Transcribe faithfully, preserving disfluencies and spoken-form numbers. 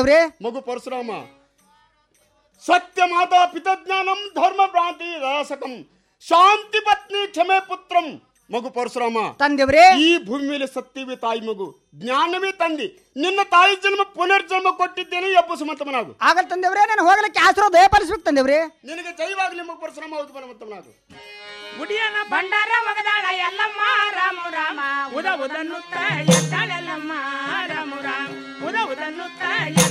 ತಂದೆವ್ರಿ ಮಗು ಪರಶುರಾಮ. ಸತ್ಯ ಮಾತಾ ಪಿತಜ್ಞಾನಂ ಧರ್ಮ ಭ್ರಾಂತಿ ರಾಸಕಂ ಶಾಂತಿ ಪತ್ನಿ ಕ್ಷಮೆ ಪುತ್ರಂ. ಮಗು ಪರಶುರಾಮ ತಂದೆವ್ರಿ ಈ ಭೂಮಿ ಮೇಲೆ ಸತ್ಯವೇ ತಾಯಿ ಮಗು, ಜ್ಞಾನವೇ ತಂದೆ. ನಿನ್ನ ತಾಯಿ ಜನ್ಮ ಪುನರ್ಜನ್ಮ ಕೊಟ್ಟಿದ್ದೇನೆ, ಎಬ್ಬಸು ಮಂತಮನಾಗು. ಆಗಲ್ ತಂದೆವ್ರಿ, ನಾನು ಹೋಗ್ಲಿಕ್ಕೆ ಆಸರೋ ದಯಪಾಲಿಸ್ಬೇಕು ತಂದೆವ್ರಿ. ನಿನಗೆ ಜೈವಾಗ್ಲಿ ಮಗು ಪರಶುರಾಮ. ಹೌದು ಬಲವಂತಮನಾಗು. ಗುಡಿಯನ ಭಂಡಾರ ಒಗದಾಳ ಎಲ್ಲಮ್ಮ ರಾಮು ರಾಮ ಉದ ಉದನ್ನುತ್ತ ಎದ್ದಾಳೆಲ್ಲಮ್ಮ ರಾಮು ರಾಮ ಉದ ಉದನ್ನುತ್ತ